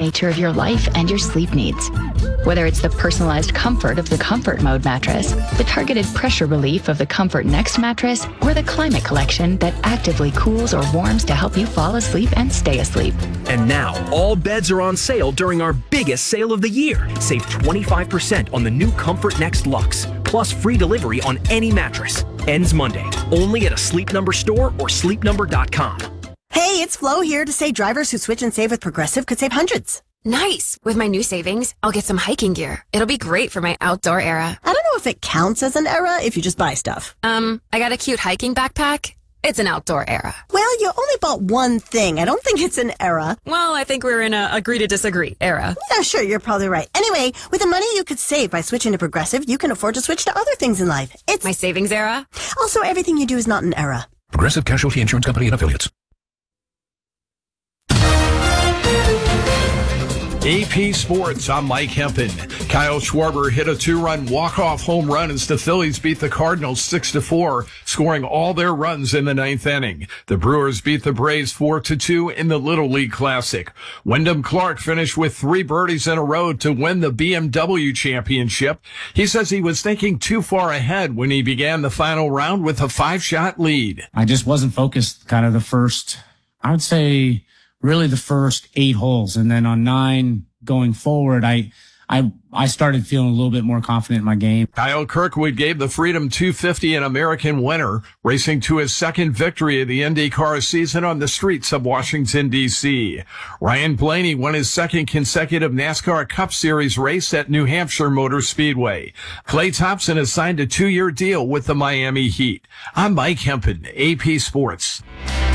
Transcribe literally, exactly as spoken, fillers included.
nature of your life and your sleep needs. Whether it's the personalized comfort of the Comfort Mode mattress, the targeted pressure relief of the Comfort Next mattress, or the Climate Collection that actively cools or warms to help you fall asleep and stay asleep. And now, all beds are on sale during our biggest sale of the year. Save twenty-five percent on the new Comfort Next Luxe, plus free delivery on any mattress. Ends Monday, only at a Sleep Number store or sleep number dot com. Hey, it's Flo here to say drivers who switch and save with Progressive could save hundreds. Nice! With my new savings, I'll get some hiking gear. It'll be great for my outdoor era. I don't know if it counts as an era if you just buy stuff. Um, I got a cute hiking backpack. It's an outdoor era. Well, you only bought one thing. I don't think it's an era. Well, I think we're in a agree to disagree era. Yeah, sure, you're probably right. Anyway, with the money you could save by switching to Progressive, you can afford to switch to other things in life. It's my savings era. Also, everything you do is not an era. Progressive Casualty Insurance Company and Affiliates. A P Sports, I'm Mike Hempen. Kyle Schwarber hit a two-run walk-off home run as the Phillies beat the Cardinals six to four, scoring all their runs in the ninth inning. The Brewers beat the Braves four to two in the Little League Classic. Wyndham Clark finished with three birdies in a row to win the B M W championship. He says he was thinking too far ahead when he began the final round with a five-shot lead. I just wasn't focused kind of the first, I would say, really the first eight holes. And then on nine going forward, I, I, I started feeling a little bit more confident in my game. Kyle Kirkwood gave the Freedom two fifty an American winner, racing to his second victory of the IndyCar season on the streets of Washington, D C. Ryan Blaney won his second consecutive NASCAR Cup Series race at New Hampshire Motor Speedway. Klay Thompson has signed a two-year deal with the Miami Heat. I'm Mike Hempen, A P Sports.